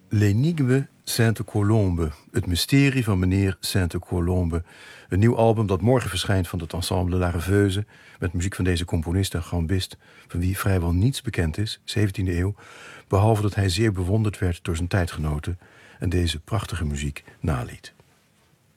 L'énigme Sainte-Colombe, het mysterie van meneer Sainte-Colombe. Een nieuw album dat morgen verschijnt van het ensemble La Rêveuse, met muziek van deze componist en gambist, van wie vrijwel niets bekend is, 17e eeuw, behalve dat hij zeer bewonderd werd door zijn tijdgenoten en deze prachtige muziek naliet.